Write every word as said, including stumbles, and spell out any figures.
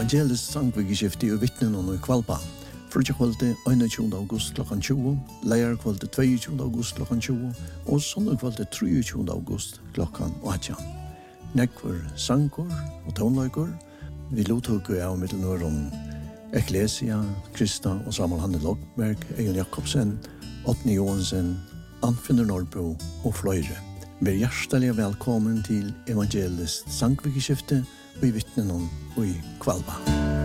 Evangelisk sangvikeskifte og vittnen og i Kvalpa. Frutjakvalde einogtjúgunda august klokkan tjúgu, leierkvalde tveiogtjúgunda august klokkan tjúgu og sondagkvalde treogtjúgunda august klokkan átjan. Nekvar sangur og tónleikur vi lottoku av middelnørum Ecclesia, Krista og Samuel Hanne Lokberg, Egon Jakobsen, Otni Johansen, Anfinnur Norrbo og fløyre. Vær hjertelig velkommen til Evangelisk sangvikeskifte og i vittnen og i Kvalpa.